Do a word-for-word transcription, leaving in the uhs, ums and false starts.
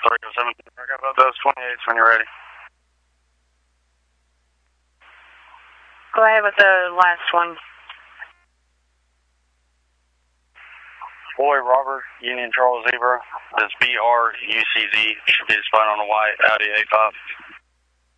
three oh seven. I got about those twenty-eights when you're ready. Go ahead with the last one. Boy, Robert, Union Charles Zebra. This B R U C Z should be the spot on the white Audi A five.